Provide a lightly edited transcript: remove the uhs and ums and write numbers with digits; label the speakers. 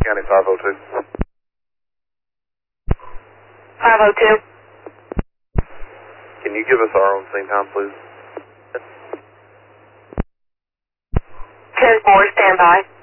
Speaker 1: County 502.
Speaker 2: 502.
Speaker 1: Can you give us our own scene time, please?
Speaker 2: 10-4, stand by.